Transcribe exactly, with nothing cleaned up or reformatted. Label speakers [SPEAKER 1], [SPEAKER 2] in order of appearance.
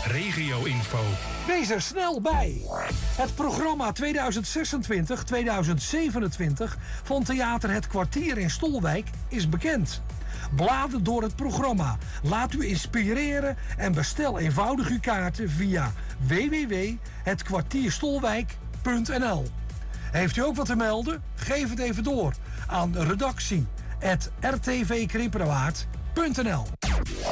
[SPEAKER 1] regio-info.
[SPEAKER 2] Wees er snel bij. Het programma tweeduizend zesentwintig tweeduizend zevenentwintig van Theater Het Kwartier in Stolwijk is bekend. Blader door het programma. Laat u inspireren en bestel eenvoudig uw kaarten via w w w punt het kwartier stolwijk punt n l. Heeft u ook wat te melden? Geef het even door aan redactie punt r t v krimperawaard punt n l.